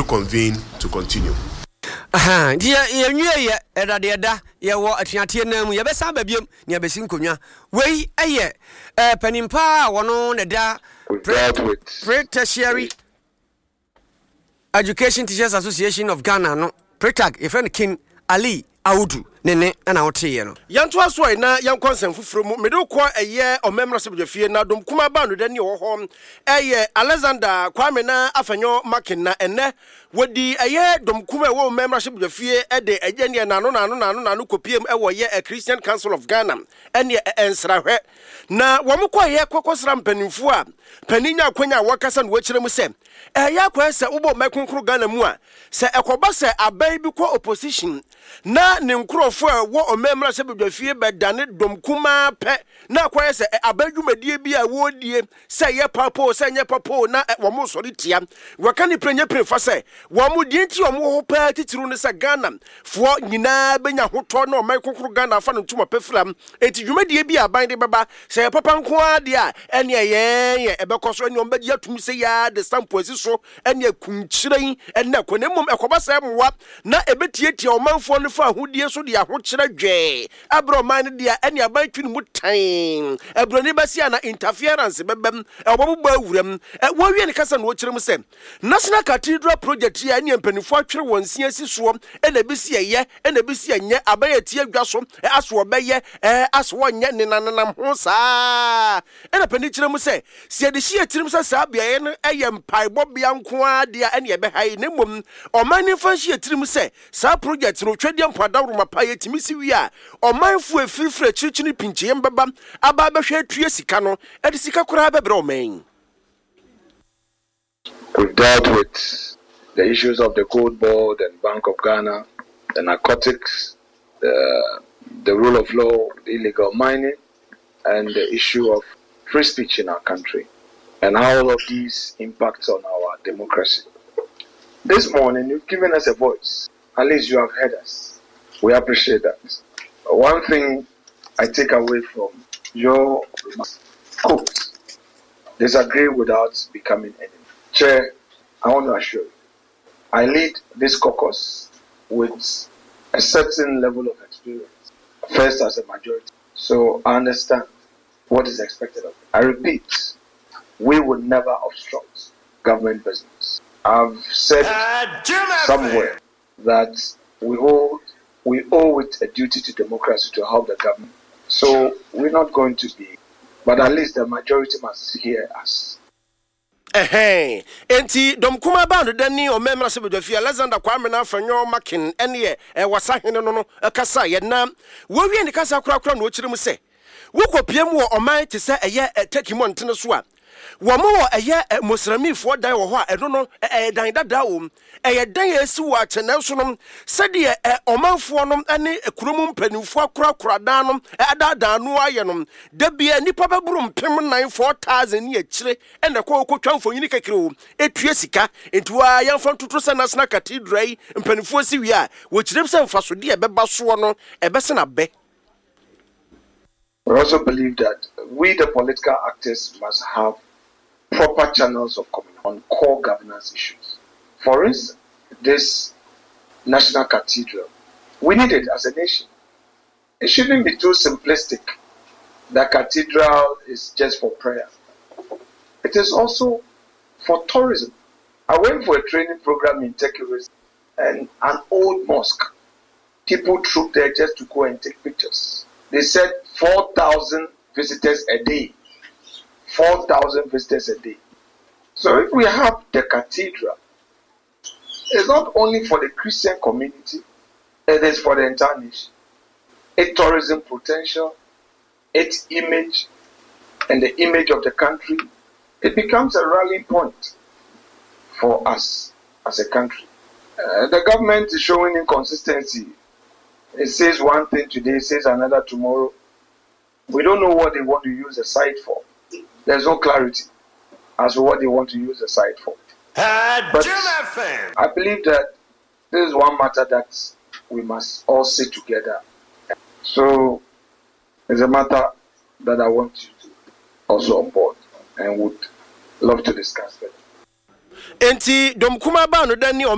convene to continue. Dear, you Edada, you were a Tianam, you best have a bium, near Besincunia. Way a year, Penimpa, one on the da, pre-tertiary Education Teachers Association of Ghana, no, pre-tag, if any King Ali Audu. Nene ana wote no yanto aso ai na yankonsem fufuro mu mede kwa eye o membership de fie na dom kuma ba no de ne wo ho eye Alexander Kwame na afanyo makin na ene wodi eye dom kuma e wo membership de fie e de agene na no kopiem e wo ye a Christian Council of Ghana ene ensrahwe na wo mkwa ye kokosra mpanimfu a paninya akwanya wakasa no wakire mu se ya kwa se ubo mekonkro Ghana mu a se ekoba se abai bi kwa opposition na ne nkrofo a wo omemra se bedwafie bedane domkuma pe na kwa se abadwumadie bi a wo die se ye papo se nye papo na wo mo sori tia waka ni prenye prefa se wo mo die nti wo mo ho pa titiru ne se Ghana fo nyina benya hoto na o mekonkro Ghana fa no ntuma pefram enti dwumadie bi aban de beba se papa nko ade a ene ye ebekoso ene ombadi atum se ya de stampo so ene kunchiren ene konemum ekoba se mwa na ebetietie omanfo no fa hodie so de ahokyere dwe abroman de ene abantwi no mutan abroni basia na interference bebem obobo awuram wo wie ne kasa no kyerem se National Cathedral Project ya ene mpanifo atwere wonsia asiso ene bisi ye ene bisi nye abayetie adwaso aso obeye aso nye ne nanam ho saa ene pani kyerem se se de hie tirim se saa bia ye no eye mpaibɔ bia nko ade ene ebe hai ne mom omani fa hie tirim se saa project no twede mpadawro mapa ye timisi wi a omanfo efirifire chirichiri pinche mbeba aba behwe atue sika no ede sika kora bebre oman. We've dealt with the issues of the Gold Board and Bank of Ghana, the narcotics, the rule of law, the illegal mining, and the issue of free speech in our country, and how all of these impact on our democracy. This morning, you've given us a voice. At least you have heard us. We appreciate that. One thing I take away from your quote, disagree without becoming enemy. Chair, I want to assure you, I lead this caucus with a certain level of experience, first as a majority. So I understand what is expected of me. I repeat, we would never obstruct government business. I've said somewhere that we owe it a duty to democracy to help the government. So we're not going to be, but at least the majority must hear us. Enti domkuma ba no dani o memra se bedwafie Alexander Kwame na afanyo makin ene wasa hene no kasa ye na wo wie ne kasa kura no kyerem se wo kopiem wo oman te se eye tekimontene so a wo mo wo eye mosramifo dan wo ho a eno no dan dada wo eye dan esi wo achene so no se de omanfo no ane kurom mpanimfo akura dan no adada no aye no da bia nipa baburu mpem 94,000 ne akire ene ko twamfo nyini kakire wo etue sika entuwa yamfa ntutu se National Cathedral mpanimfo si wi a wo kirem se mfaso de ebeba so no ebese na be. We also believe that we, the political actors, must have proper channels of communication on core governance issues. For instance, this National Cathedral, we need it as a nation. It shouldn't be too simplistic. The cathedral is just for prayer. It is also for tourism. I went for a training program in Turkey and an old mosque. People trooped there just to go and take pictures. They said 4,000 visitors a day. 4,000 visitors a day. So if we have the cathedral, it's not only for the Christian community, it is for the entire nation. Its tourism potential, its image, and the image of the country, it becomes a rallying point for us as a country. The government is showing inconsistency. It says one thing today, it says another tomorrow. We don't know what they want to use the site for. There's no clarity as to what they want to use the site for. But I believe that this is one matter that we must all sit together. So it's a matter that I want you to also on board and would love to discuss further. Enti domkuma ba no dani